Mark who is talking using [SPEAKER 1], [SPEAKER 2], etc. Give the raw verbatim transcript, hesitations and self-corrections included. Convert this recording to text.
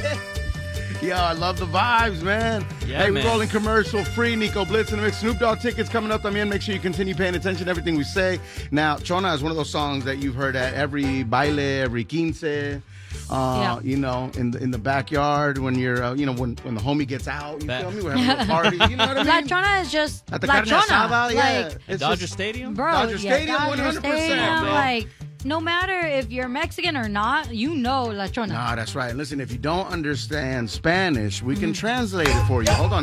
[SPEAKER 1] Yo, I love the vibes, man.
[SPEAKER 2] Yeah,
[SPEAKER 1] hey,
[SPEAKER 2] man.
[SPEAKER 1] we're rolling commercial free. Nico Blitz in the mix. Snoop Dogg tickets coming up. I mean, make sure you continue paying attention to everything we say. Now, Chona is one of those songs that you've heard at every baile, every quince. Uh,
[SPEAKER 3] Yeah.
[SPEAKER 1] You know, in the in the backyard when you're, uh, you know, when when the homie gets out. You
[SPEAKER 2] That-
[SPEAKER 1] feel me? We're having a little party. You know what I
[SPEAKER 3] La
[SPEAKER 1] mean?
[SPEAKER 3] Chona is just
[SPEAKER 1] At the
[SPEAKER 3] La
[SPEAKER 1] carne
[SPEAKER 3] Chona.
[SPEAKER 1] asada, yeah.
[SPEAKER 3] Like,
[SPEAKER 1] It's
[SPEAKER 2] Dodger
[SPEAKER 1] just-
[SPEAKER 2] Stadium?
[SPEAKER 3] bro,
[SPEAKER 1] Dodger
[SPEAKER 3] yeah,
[SPEAKER 1] Stadium,
[SPEAKER 3] Dodger
[SPEAKER 1] one hundred percent,
[SPEAKER 3] Stadium,
[SPEAKER 1] man.
[SPEAKER 3] like, no matter if you're Mexican or not, you know La Chona.
[SPEAKER 1] Nah, that's right. Listen, if you don't understand Spanish, we can translate it for you. Hold on.